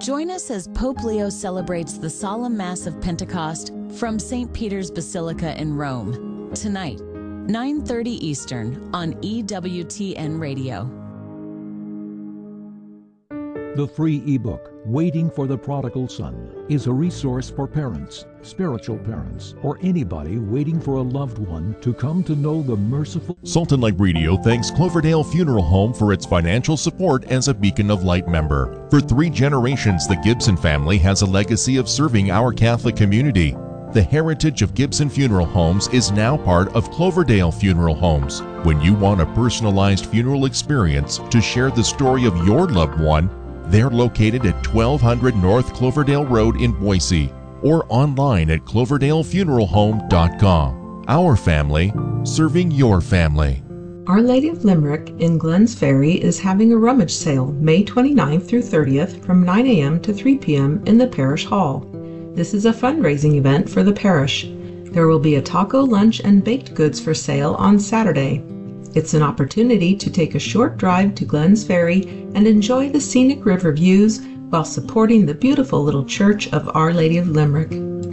Join us as Pope Leo celebrates the solemn Mass of Pentecost from St. Peter's Basilica in Rome. Tonight, 9:30 Eastern on EWTN Radio. The free ebook, Waiting for the Prodigal Son, is a resource for parents, spiritual parents, or anybody waiting for a loved one to come to know the merciful... Salt and Light Radio thanks Cloverdale Funeral Home for its financial support as a Beacon of Light member. For 3 generations, the Gibson family has a legacy of serving our Catholic community. The heritage of Gibson Funeral Homes is now part of Cloverdale Funeral Homes. When you want a personalized funeral experience to share the story of your loved one, they're located at 1200 North Cloverdale Road in Boise or online at cloverdalefuneralhome.com. Our family, serving your family. Our Lady of Limerick in Glens Ferry is having a rummage sale May 29th through 30th from 9 a.m. to 3 p.m. in the Parish Hall. This is a fundraising event for the parish. There will be a taco lunch and baked goods for sale on Saturday. It's an opportunity to take a short drive to Glens Ferry and enjoy the scenic river views while supporting the beautiful little church of Our Lady of Limerick.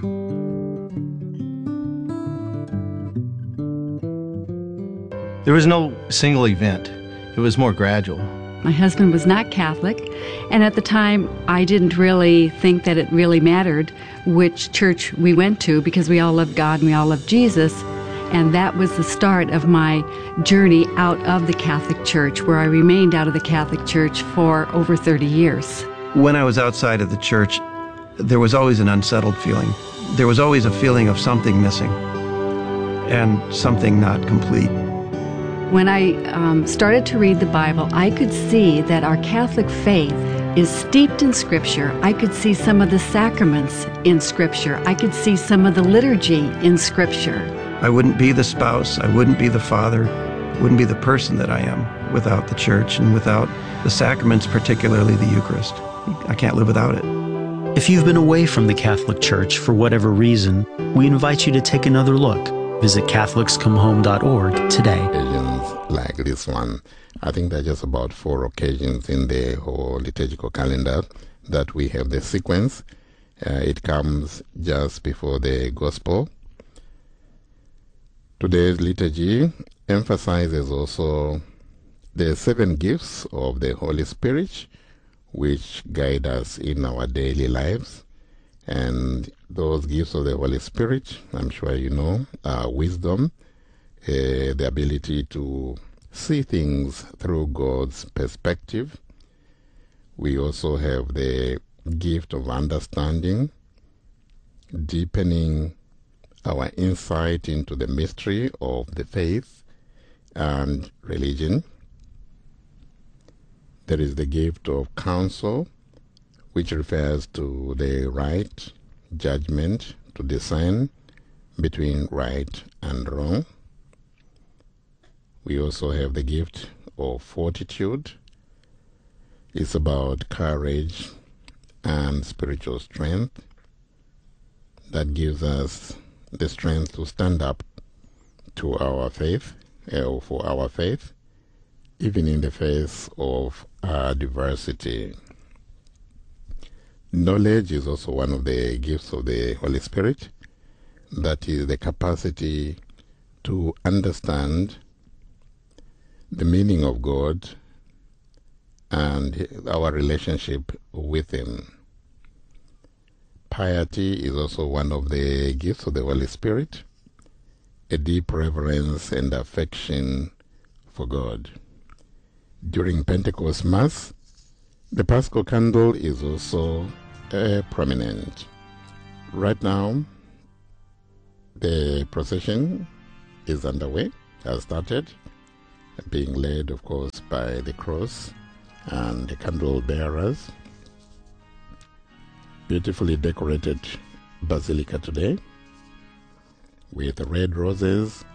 There was no single event. It was more gradual. My husband was not Catholic, and at the time I didn't really think that it really mattered which church we went to because we all loved God and we all loved Jesus. And that was the start of my journey out of the Catholic Church, where I remained out of the Catholic Church for over 30 years. When I was outside of the church, there was always an unsettled feeling. There was always a feeling of something missing and something not complete. When I started to read the Bible, I could see that our Catholic faith is steeped in Scripture. I could see some of the sacraments in Scripture. I could see some of the liturgy in Scripture. I wouldn't be the spouse, I wouldn't be the father, wouldn't be the person that I am without the church and without the sacraments, particularly the Eucharist. I can't live without it. If you've been away from the Catholic Church for whatever reason, we invite you to take another look. Visit CatholicsComeHome.org today. Occasions like this one, I think there are just about 4 occasions in the whole liturgical calendar that we have the sequence. It comes just before the Gospel. Today's liturgy emphasizes also the 7 gifts of the Holy Spirit, which guide us in our daily lives. And those gifts of the Holy Spirit, I'm sure you know, are wisdom, the ability to see things through God's perspective. We also have the gift of understanding, deepening our insight into the mystery of the faith and religion. There is the gift of counsel, which refers to the right judgment to discern between right and wrong. We also have the gift of fortitude. It's about courage and spiritual strength that gives us the strength to stand up to our faith, for our faith, even in the face of adversity. Knowledge is also one of the gifts of the Holy Spirit. That is the capacity to understand the meaning of God and our relationship with Him. Piety is also one of the gifts of the Holy Spirit, a deep reverence and affection for God. During Pentecost Mass, the Paschal Candle is also prominent. Right now, the procession is underway, has started, being led, of course, by the cross and the candle bearers. Beautifully decorated basilica today with red roses